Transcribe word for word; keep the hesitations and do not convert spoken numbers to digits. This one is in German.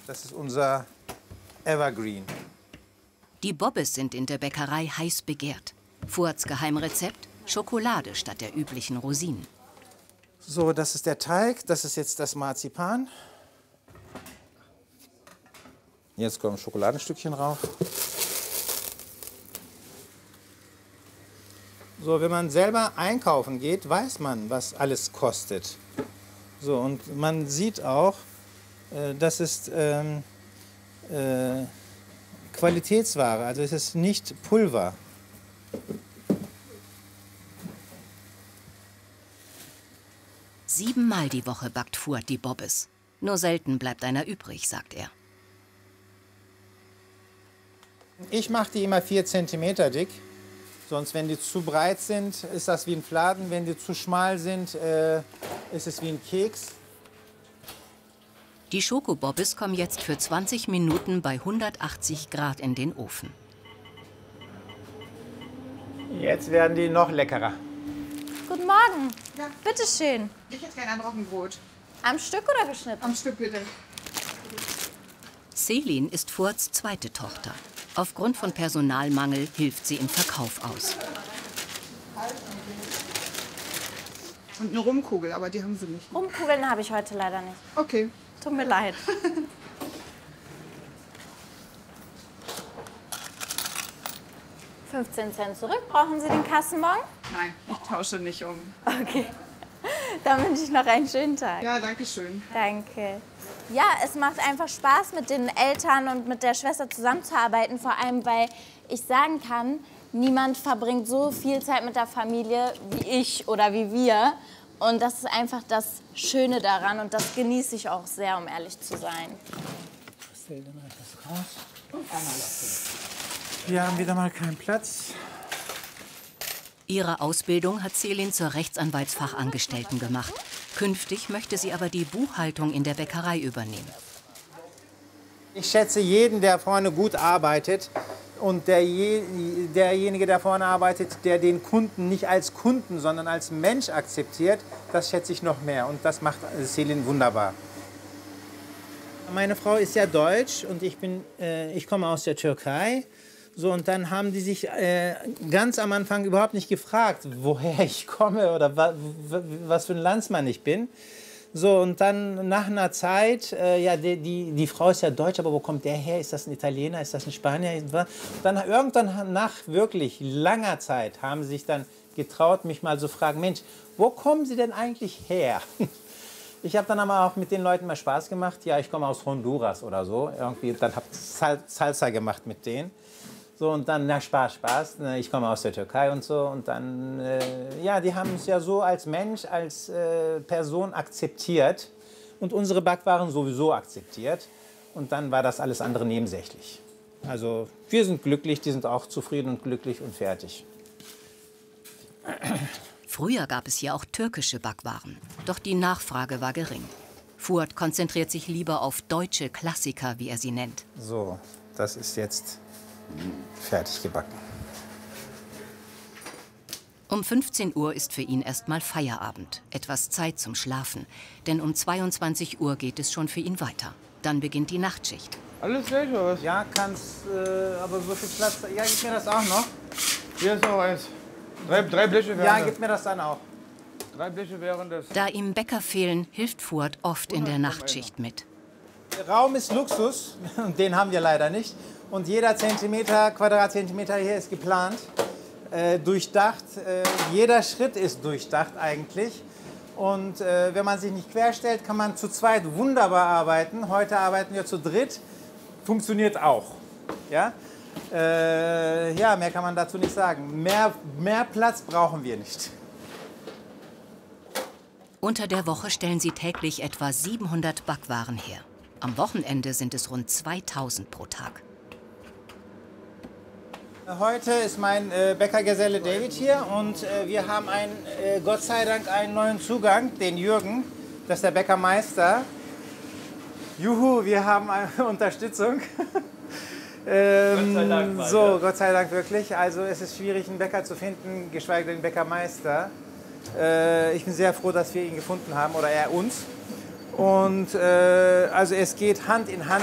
Das ist unser Evergreen. Die Bobbes sind in der Bäckerei heiß begehrt. Fuhrts Geheimrezept: Schokolade statt der üblichen Rosinen. So, das ist der Teig, das ist jetzt das Marzipan. Jetzt kommen Schokoladenstückchen rauf. So, wenn man selber einkaufen geht, weiß man, was alles kostet. So, und man sieht auch, äh, das ist ähm, äh, Qualitätsware, also es ist nicht Pulver. Siebenmal die Woche backt Fuhrt die Bobbes. Nur selten bleibt einer übrig, sagt er. Ich mache die immer vier Zentimeter dick. Sonst, wenn die zu breit sind, ist das wie ein Fladen. Wenn die zu schmal sind, äh, ist es wie ein Keks. Die Schokobobbes kommen jetzt für zwanzig Minuten bei hundertachtzig Grad in den Ofen. Jetzt werden die noch leckerer. Guten Morgen. Ja. Bitte schön. Ich hätte gerne ein Roggenbrot. Am Stück oder geschnitten? Am Stück bitte. Selin ist Fuhrts zweite Tochter. Aufgrund von Personalmangel hilft sie im Verkauf aus. Und eine Rumkugel, aber die haben sie nicht. Rumkugeln habe ich heute leider nicht. Okay. Tut mir leid. fünfzehn Cent zurück. Brauchen Sie den Kassenbon? Nein, ich tausche nicht um. Okay. Dann wünsche ich noch einen schönen Tag. Ja, danke schön. Danke. Ja, es macht einfach Spaß, mit den Eltern und mit der Schwester zusammenzuarbeiten. Vor allem, weil ich sagen kann, niemand verbringt so viel Zeit mit der Familie wie ich oder wie wir. Und das ist einfach das Schöne daran und das genieße ich auch sehr, um ehrlich zu sein. Wir haben wieder mal keinen Platz. Ihre Ausbildung hat Selin zur Rechtsanwaltsfachangestellten gemacht. Künftig möchte sie aber die Buchhaltung in der Bäckerei übernehmen. Ich schätze jeden, der vorne gut arbeitet. Und der je, derjenige, der vorne arbeitet, der den Kunden nicht als Kunden, sondern als Mensch akzeptiert, das schätze ich noch mehr. Und das macht Selin wunderbar. Meine Frau ist ja deutsch und ich, bin, äh, ich komme aus der Türkei. So, und dann haben die sich äh, ganz am Anfang überhaupt nicht gefragt, woher ich komme oder wa was für ein Landsmann ich bin. So, und dann nach einer Zeit, äh, ja, die, die, die Frau ist ja deutsch, aber wo kommt der her? Ist das ein Italiener? Ist das ein Spanier? Dann irgendwann nach wirklich langer Zeit haben sie sich dann getraut, mich mal zu fragen, Mensch, wo kommen Sie denn eigentlich her? Ich habe dann aber auch mit den Leuten mal Spaß gemacht. Ja, ich komme aus Honduras oder so. Irgendwie, dann habe ich Sal Salsa gemacht mit denen. So, und dann, na, Spaß, Spaß, ich komme aus der Türkei und so. Und dann, äh, ja, die haben es ja so als Mensch, als äh, Person akzeptiert. Und unsere Backwaren sowieso akzeptiert. Und dann war das alles andere nebensächlich. Also, wir sind glücklich, die sind auch zufrieden und glücklich und fertig. Früher gab es hier auch türkische Backwaren. Doch die Nachfrage war gering. Fuhrt konzentriert sich lieber auf deutsche Klassiker, wie er sie nennt. So, das ist jetzt fertig gebacken. Um fünfzehn Uhr ist für ihn erstmal Feierabend. Etwas Zeit zum Schlafen. Denn um zweiundzwanzig Uhr geht es schon für ihn weiter. Dann beginnt die Nachtschicht. Alles gleich oder was? Ja, kannst, äh, aber so viel Platz. Ja, gib mir das auch noch. Hier ist noch eins. Drei, drei Bleche wären Ja, das. gib mir das dann auch. Drei Bleche wären das. Da ihm Bäcker fehlen, hilft Fuhrt oft in der Nachtschicht mit. Der Raum ist Luxus, den haben wir leider nicht. Und jeder Zentimeter, Quadratzentimeter hier ist geplant, äh, durchdacht. Äh, jeder Schritt ist durchdacht eigentlich. Und äh, wenn man sich nicht querstellt, kann man zu zweit wunderbar arbeiten. Heute arbeiten wir zu dritt. Funktioniert auch. Ja, äh, ja, mehr kann man dazu nicht sagen. Mehr, mehr Platz brauchen wir nicht. Unter der Woche stellen sie täglich etwa siebenhundert Backwaren her. Am Wochenende sind es rund zweitausend pro Tag. Heute ist mein äh, Bäckergeselle David hier und äh, wir haben einen, äh, Gott sei Dank einen neuen Zugang, den Jürgen, das ist der Bäckermeister. Juhu, wir haben eine Unterstützung. ähm, Gott sei Dank mal, so, ja. Gott sei Dank wirklich. Also es ist schwierig, einen Bäcker zu finden, geschweige denn einen Bäckermeister. Äh, ich bin sehr froh, dass wir ihn gefunden haben oder er uns. Und äh, also es geht Hand in Hand